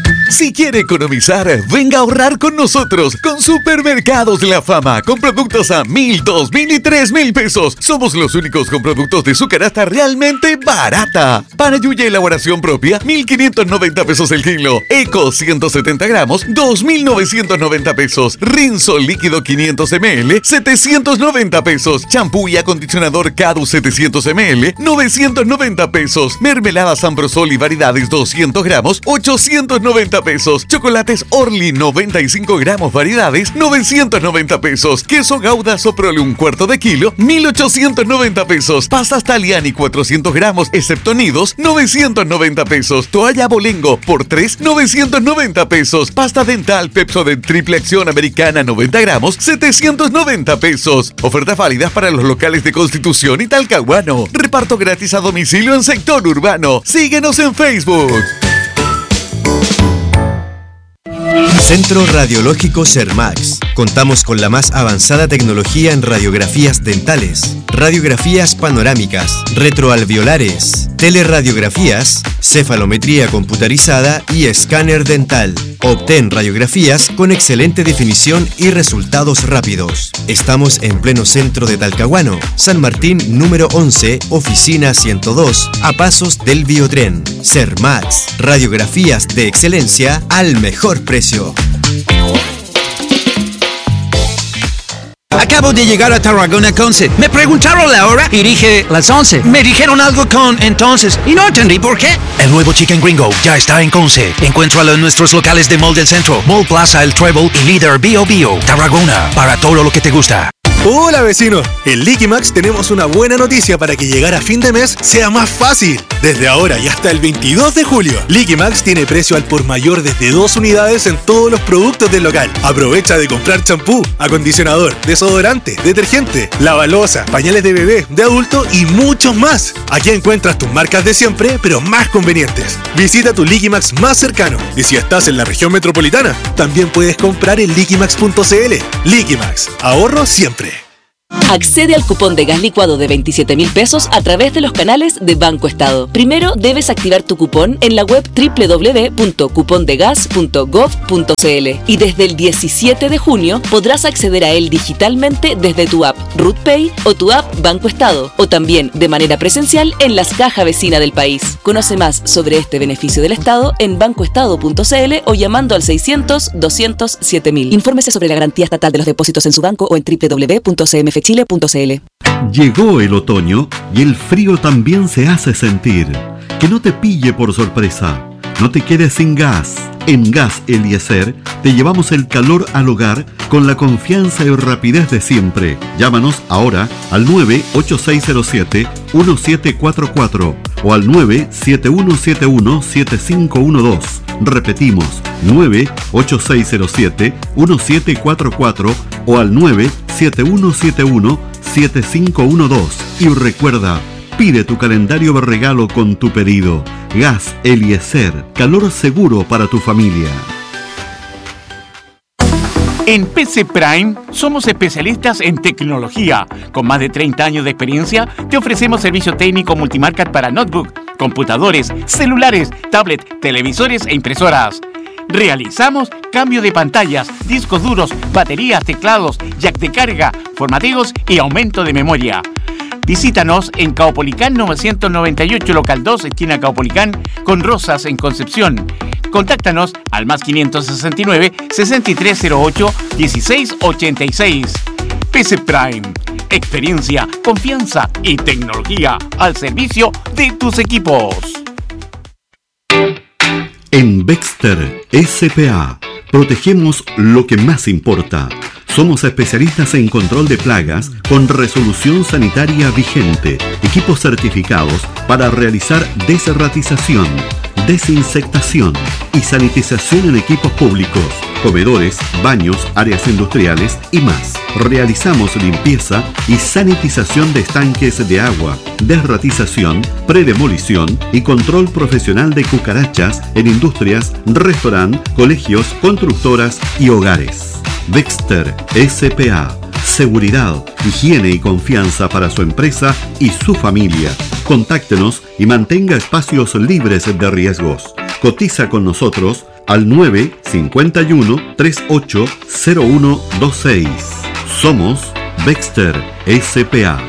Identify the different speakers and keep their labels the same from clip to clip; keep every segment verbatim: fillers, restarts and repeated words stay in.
Speaker 1: Si quiere economizar, venga a ahorrar con nosotros, con Supermercados La Fama, con productos a mil, dos mil y tres mil pesos. Somos los únicos con productos de su canasta realmente barata. Para yuya elaboración propia, mil quinientos noventa pesos el kilo. Eco ciento setenta gramos, dos mil novecientos noventa pesos. Rinso líquido quinientos mililitros, setecientos noventa pesos. Champú y acondicionador Cadu setecientos mililitros, novecientos noventa pesos. Mermelada Sambrosol y variedades doscientos gramos, ochocientos noventa pesos. Chocolates Orly noventa y cinco gramos variedades, novecientos noventa pesos. Queso Gouda Soprole un cuarto de kilo, mil ochocientos noventa pesos. Pastas Taliani cuatrocientos gramos excepto nidos, novecientos noventa pesos. Toalla Bolengo por tres, novecientos noventa pesos. Pasta dental Pepsodent triple acción americana noventa gramos, setecientos noventa pesos. Ofertas válidas para los locales de Constitución y Talcahuano. Reparto gratis a domicilio en sector urbano. Síguenos en Facebook.
Speaker 2: Centro Radiológico Sermax. Contamos con la más avanzada tecnología en radiografías dentales, radiografías panorámicas, retroalveolares, teleradiografías, cefalometría computarizada y escáner dental. Obtén radiografías con excelente definición y resultados rápidos. Estamos en pleno centro de Talcahuano, San Martín número once, oficina ciento dos, a pasos del Biotren. Sermax, radiografías de excelencia al mejor precio.
Speaker 3: Acabo de llegar a Tarragona Conce. Me preguntaron la hora y dije las once. Me dijeron algo con entonces y no entendí por qué. El nuevo Chicken Gringo ya está en Conce. Encuéntralo en nuestros locales de Mall del Centro, Mall Plaza El Treble y Líder Bio Bio. Tarragona, para todo lo que te gusta.
Speaker 4: Hola vecino, en Liquimax tenemos una buena noticia para que llegar a fin de mes sea más fácil. Desde ahora y hasta el veintidós de julio, Liquimax tiene precio al por mayor desde dos unidades en todos los productos del local. Aprovecha de comprar champú, acondicionador, desodorante, detergente, lavalosa, pañales de bebé, de adulto y muchos más. Aquí encuentras tus marcas de siempre, pero más convenientes. Visita tu Liquimax más cercano y si estás en la región metropolitana, también puedes comprar en liquimax punto c l. Liquimax, ahorro siempre.
Speaker 5: Accede al cupón de gas licuado de veintisiete mil pesos a través de los canales de Banco Estado. Primero debes activar tu cupón en la web doble u doble u doble u punto cupondegas punto gov punto c l y desde el diecisiete de junio podrás acceder a él digitalmente desde tu app RutPay o tu app Banco Estado o también de manera presencial en las cajas vecinas del país. Conoce más sobre este beneficio del Estado en bancoestado punto c l o llamando al seiscientos, doscientos, siete mil. Infórmese sobre la garantía estatal de los depósitos en su banco o en doble u doble u doble u punto c m f chile punto c l.
Speaker 6: Llegó el otoño y el frío también se hace sentir. Que no te pille por sorpresa. No te quedes sin gas. En Gas Eliezer te llevamos el calor al hogar con la confianza y rapidez de siempre. Llámanos ahora al nueve ocho seis cero siete uno siete cuatro cuatro o al nueve siete uno siete uno siete cinco uno dos. Repetimos, nueve ocho seis cero siete uno siete cuatro cuatro o al nueve siete uno siete uno siete cinco uno dos. Y recuerda, pide tu calendario de regalo con tu pedido. Gas Eliezer, calor seguro para tu familia.
Speaker 7: En P C Prime somos especialistas en tecnología. Con más de treinta años de experiencia, te ofrecemos servicio técnico multimarket para notebook, computadores, celulares, tablet, televisores e impresoras. Realizamos cambio de pantallas, discos duros, baterías, teclados, jack de carga, formateos y aumento de memoria. Visítanos en Caupolicán novecientos noventa y ocho, local dos, esquina Caupolicán, con Rosas en Concepción. Contáctanos al más quinientos sesenta y nueve, sesenta y tres cero ocho, dieciséis ochenta y seis. P C Prime. Experiencia, confianza y tecnología al servicio de tus equipos.
Speaker 6: En Bexter S P A protegemos lo que más importa. Somos especialistas en control de plagas con resolución sanitaria vigente, equipos certificados para realizar desratización, desinsectación y sanitización en equipos públicos, comedores, baños, áreas industriales y más. Realizamos limpieza y sanitización de estanques de agua, desratización, predemolición y control profesional de cucarachas en industrias, restaurantes, colegios, constructoras y hogares. Bexter S P A. Seguridad, higiene y confianza para su empresa y su familia. Contáctenos y mantenga espacios libres de riesgos. Cotiza con nosotros al nueve cinco uno, tres ocho cero uno dos seis. Somos Bexter S P A.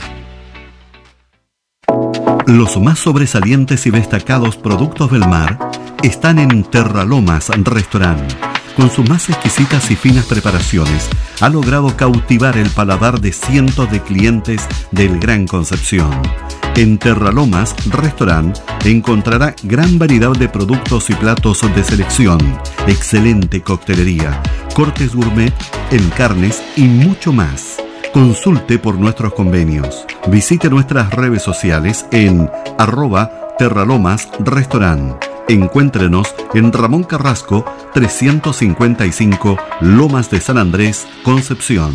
Speaker 6: Los más sobresalientes y destacados productos del mar están en Terralomas Restaurant. Con sus más exquisitas y finas preparaciones, ha logrado cautivar el paladar de cientos de clientes del Gran Concepción. En Terralomas Restaurant encontrará gran variedad de productos y platos de selección, excelente coctelería, cortes gourmet en carnes y mucho más. Consulte por nuestros convenios. Visite nuestras redes sociales en arroba Terralomas Restaurant. Encuéntrenos en Ramón Carrasco trescientos cincuenta y cinco, Lomas de San Andrés, Concepción.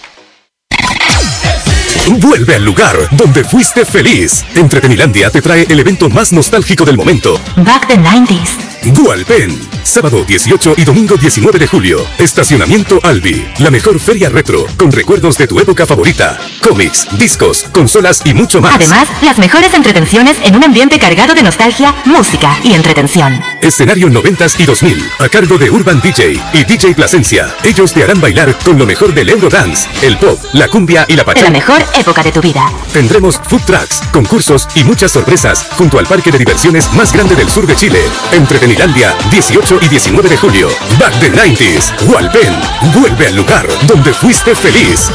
Speaker 8: Vuelve al lugar donde fuiste feliz. Entretenilandia te trae el evento más nostálgico del momento.
Speaker 9: Back the nineties.
Speaker 8: Gualpen, sábado dieciocho y domingo diecinueve de julio. Estacionamiento Albi, la mejor feria retro, con recuerdos de tu época favorita. Cómics, discos, consolas y mucho más.
Speaker 9: Además, las mejores entretenciones en un ambiente cargado de nostalgia, música y entretención.
Speaker 8: Escenario noventas y dos mil, a cargo de Urban D J y D J Plasencia. Ellos te harán bailar con lo mejor del Eurodance, el pop, la cumbia y la pachanga.
Speaker 9: La mejor época de tu vida.
Speaker 8: Tendremos food trucks, concursos y muchas sorpresas junto al parque de diversiones más grande del sur de Chile. Entretenilandia, dieciocho y diecinueve de julio. Back the nineties. Walpen, vuelve al lugar donde fuiste feliz.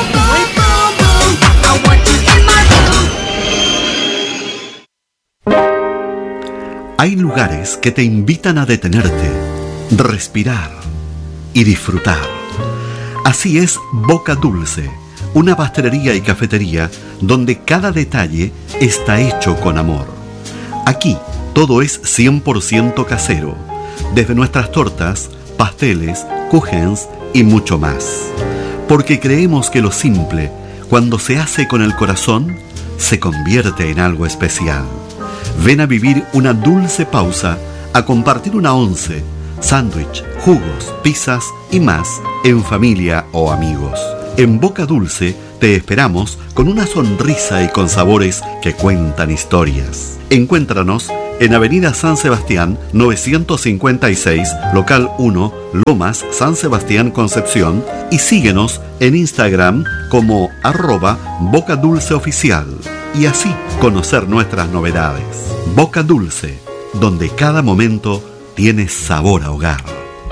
Speaker 6: Hay lugares que te invitan a detenerte, respirar y disfrutar. Así es Boca Dulce, una pastelería y cafetería donde cada detalle está hecho con amor. Aquí todo es cien por ciento casero, desde nuestras tortas, pasteles, kuchens y mucho más. Porque creemos que lo simple, cuando se hace con el corazón, se convierte en algo especial. Ven a vivir una dulce pausa, a compartir una once, sándwich, jugos, pizzas y más en familia o amigos. En Boca Dulce te esperamos con una sonrisa y con sabores que cuentan historias. Encuéntranos en Avenida San Sebastián novecientos cincuenta y seis, local uno, Lomas, San Sebastián, Concepción, y síguenos en Instagram como arroba Boca Dulce Oficial, y así conocer nuestras novedades. Boca Dulce, donde cada momento tiene sabor a hogar.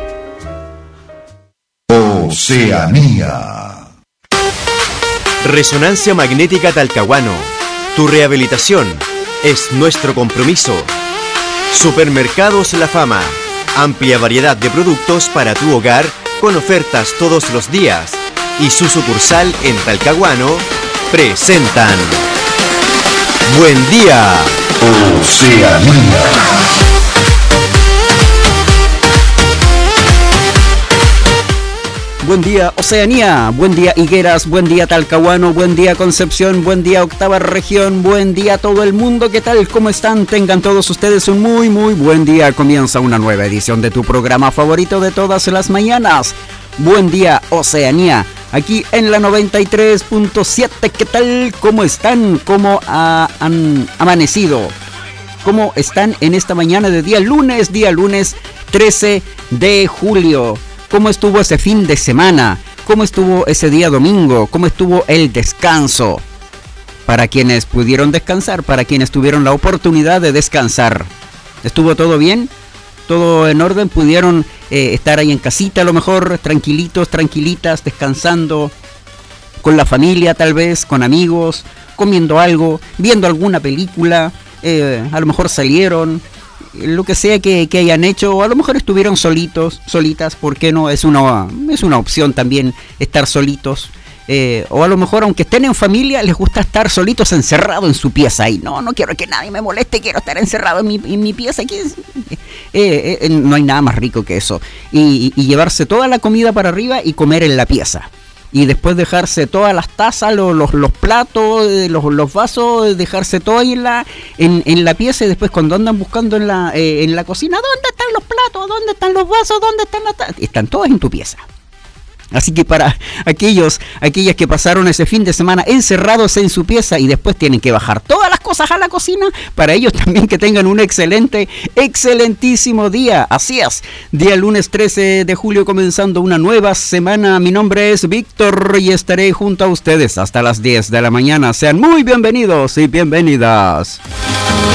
Speaker 10: Oceanía.
Speaker 2: Resonancia Magnética Talcahuano. Tu rehabilitación es nuestro compromiso. Supermercados La Fama. Amplia variedad de productos para tu hogar con ofertas todos los días. Y su sucursal en Talcahuano presentan Buen Día
Speaker 10: Oceanía.
Speaker 11: Buen día Oceanía, buen día Higueras, buen día Talcahuano, buen día Concepción, buen día Octava Región, buen día todo el mundo. ¿Qué tal? ¿Cómo están? Tengan todos ustedes un muy muy buen día. Comienza una nueva edición de tu programa favorito de todas las mañanas. Buen día Oceanía, aquí en la noventa y tres punto siete. ¿Qué tal? ¿Cómo están? ¿Cómo ha, han amanecido? ¿Cómo están en esta mañana de día lunes? Día lunes trece de julio. ¿Cómo estuvo ese fin de semana? ¿Cómo estuvo ese día domingo? ¿Cómo estuvo el descanso? Para quienes pudieron descansar, para quienes tuvieron la oportunidad de descansar. ¿Estuvo todo bien? ¿Todo en orden? ¿Pudieron eh, estar ahí en casita a lo mejor, tranquilitos, tranquilitas, descansando? Con la familia tal vez, con amigos, comiendo algo, viendo alguna película, eh, a lo mejor salieron... Lo que sea que, que hayan hecho, o a lo mejor estuvieron solitos, solitas, ¿por qué no? Es una, es una opción también estar solitos. Eh, o a lo mejor, aunque estén en familia, les gusta estar solitos, encerrados en su pieza. Y no, no quiero que nadie me moleste, quiero estar encerrado en mi, en mi pieza. Aquí es, eh, eh, no hay nada más rico que eso. Y, y, y llevarse toda la comida para arriba y comer en la pieza. Y después dejarse todas las tazas, los, los, los platos, los, los vasos, dejarse todo ahí en la, en, en la pieza. Y después cuando andan buscando en la, eh, en la cocina, ¿dónde están los platos? ¿Dónde están los vasos? ¿Dónde están las tazas? Están todas en tu pieza. Así que para aquellos, aquellas que pasaron ese fin de semana encerrados en su pieza y después tienen que bajar todas las cosas a la cocina, para ellos también que tengan un excelente, excelentísimo día. Así es, día lunes trece de julio comenzando una nueva semana. Mi nombre es Víctor y estaré junto a ustedes hasta las diez de la mañana. Sean muy bienvenidos y bienvenidas.